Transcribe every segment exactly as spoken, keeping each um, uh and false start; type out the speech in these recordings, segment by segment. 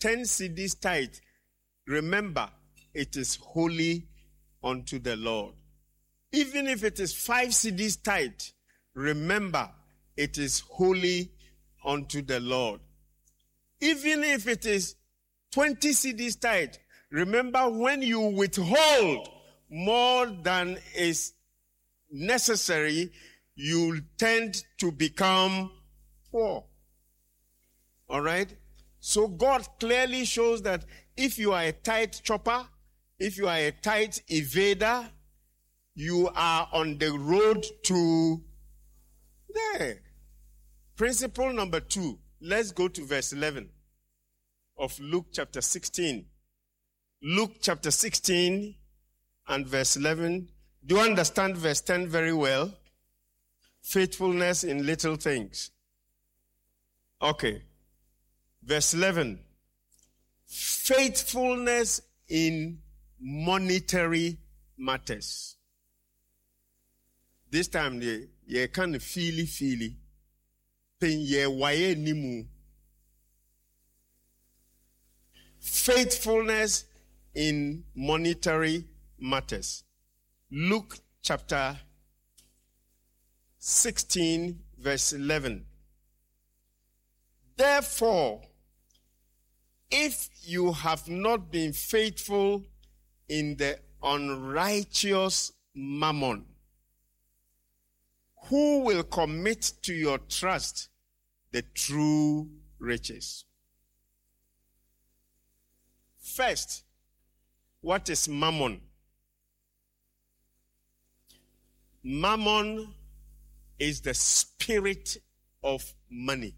ten cedis tithe, remember, it is holy unto the Lord. Even if it is five cedis tithe, remember, it is holy unto the Lord. Even if it is twenty cedis tithe, remember, when you withhold more than is necessary, you tend to become poor. All right? So God clearly shows that if you are a tithe chopper, if you are a tithe evader, you are on the road to there. Principle number two. Let's go to verse eleven of Luke chapter sixteen. Luke chapter sixteen and verse eleven. Do you understand verse ten very well? Faithfulness in little things. Okay. Verse eleven. Faithfulness in monetary matters. This time, you can feely feely. Pen ye waye nimu. Faithfulness in monetary matters. Luke chapter sixteen, verse eleven. Therefore, if you have not been faithful in the unrighteous mammon, who will commit to your trust the true riches? First, what is mammon? Mammon is the spirit of money.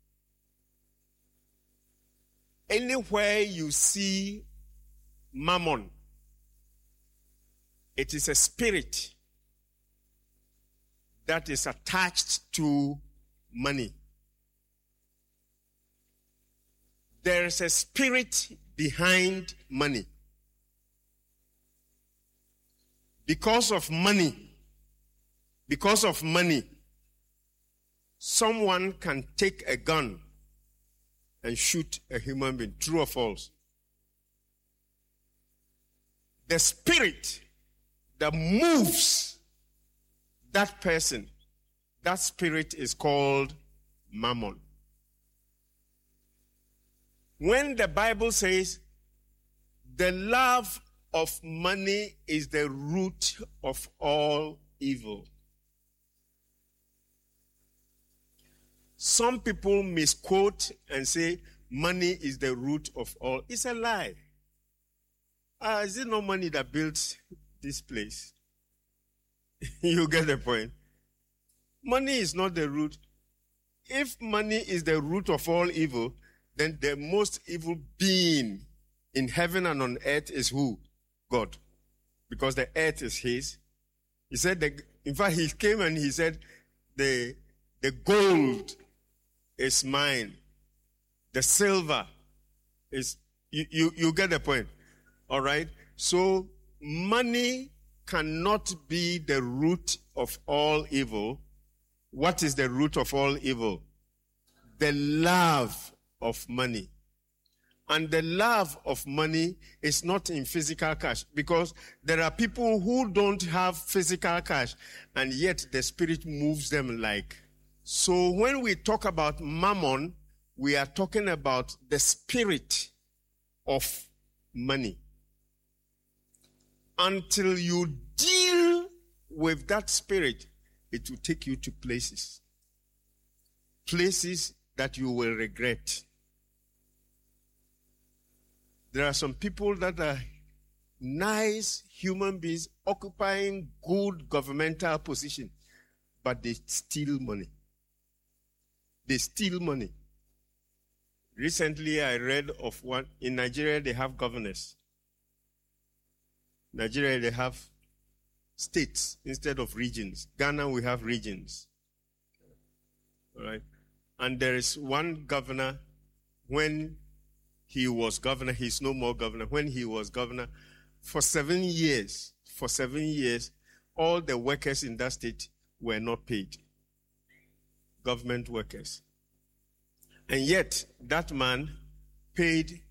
Anywhere you see mammon, it is a spirit that is attached to money. There is a spirit behind money. Because of money, because of money, someone can take a gun and shoot a human being. True or false? The spirit that moves that person, that spirit is called mammon. When the Bible says the love of money is the root of all evil, some people misquote and say money is the root of all. It's a lie. Uh, is it not money that built this place? You get the point. Money is not the root. If money is the root of all evil, then the most evil being in heaven and on earth is who? God. Because the earth is his. He said, that, in fact, he came and he said, the, the gold is mine. The silver is, you, you, you get the point. All right? So, money cannot be the root of all evil. What is the root of all evil? The love of money. And the love of money is not in physical cash, because there are people who don't have physical cash and yet the spirit moves them like. So when we talk about mammon, we are talking about the spirit of money. Until you deal with that spirit, it will take you to places. Places that you will regret. There are some people that are nice human beings occupying good governmental position, but they steal money. They steal money. Recently, I read of one. In Nigeria, they have governors. Nigeria, they have states instead of regions. Ghana, we have regions. All right. And there is one governor, when he was governor, he's no more governor. When he was governor, for seven years, for seven years, all the workers in that state were not paid. Government workers. And yet, that man paid